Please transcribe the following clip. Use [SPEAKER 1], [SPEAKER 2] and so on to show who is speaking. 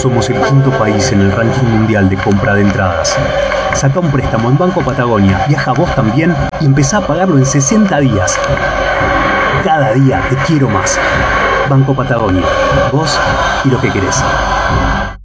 [SPEAKER 1] Somos el quinto país en el ranking mundial de compra de entradas. Saca un préstamo en Banco Patagonia, viaja vos también y empezá a pagarlo en 60 días. Cada día te quiero más. Banco Patagonia, vos y lo que querés.